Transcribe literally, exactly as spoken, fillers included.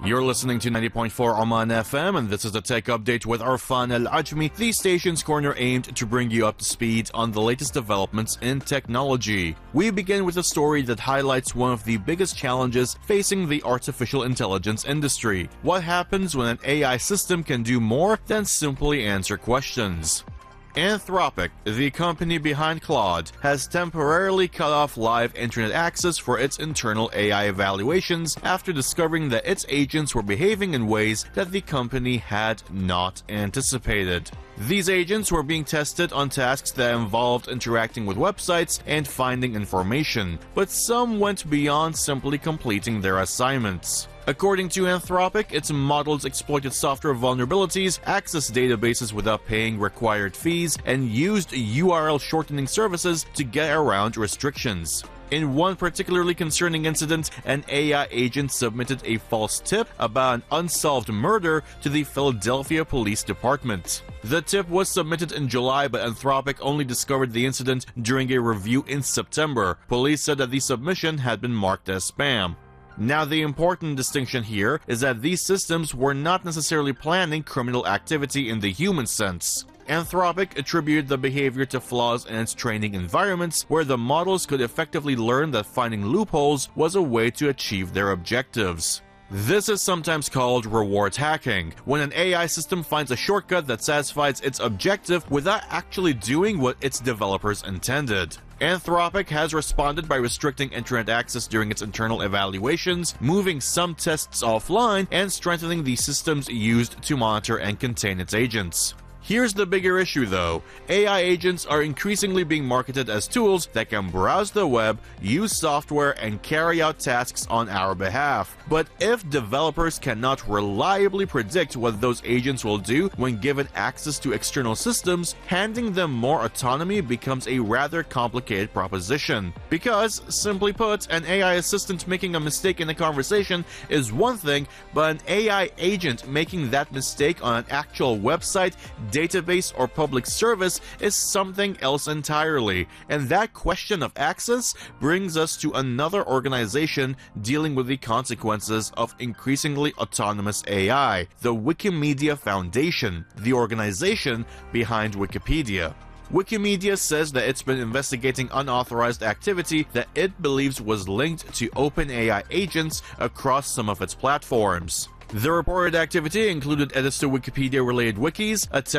You're listening to ninety point four Oman F M, and this is the Tech Update with Arfan Al-Ajmi, the station's corner aimed to bring you up to speed on the latest developments in technology. We begin with a story that highlights one of the biggest challenges facing the artificial intelligence industry. What happens when an A I system can do more than simply answer questions? Anthropic, the company behind Claude, has temporarily cut off live internet access for its internal A I evaluations after discovering that its agents were behaving in ways that the company had not anticipated. These agents were being tested on tasks that involved interacting with websites and finding information, but some went beyond simply completing their assignments. According to Anthropic, its models exploited software vulnerabilities, accessed databases without paying required fees, and used U R L shortening services to get around restrictions. In one particularly concerning incident, an A I agent submitted a false tip about an unsolved murder to the Philadelphia Police Department. The tip was submitted in July, but Anthropic only discovered the incident during a review in September. Police said that the submission had been marked as spam. Now, the important distinction here is that these systems were not necessarily planning criminal activity in the human sense. Anthropic attributed the behavior to flaws in its training environments, where the models could effectively learn that finding loopholes was a way to achieve their objectives. This is sometimes called reward hacking, when an A I system finds a shortcut that satisfies its objective without actually doing what its developers intended. Anthropic has responded by restricting internet access during its internal evaluations, moving some tests offline, and strengthening the systems used to monitor and contain its agents. Here's the bigger issue though. A I agents are increasingly being marketed as tools that can browse the web, use software, and carry out tasks on our behalf. But if developers cannot reliably predict what those agents will do when given access to external systems, handing them more autonomy becomes a rather complicated proposition. Because, simply put, an A I assistant making a mistake in a conversation is one thing, but an A I agent making that mistake on an actual website, database, or public service is something else entirely. And that question of access brings us to another organization dealing with the consequences of increasingly autonomous A I, the Wikimedia Foundation, the organization behind Wikipedia. Wikimedia says that it's been investigating unauthorized activity that it believes was linked to OpenAI agents across some of its platforms. The reported activity included edits to Wikipedia-related wikis, attempts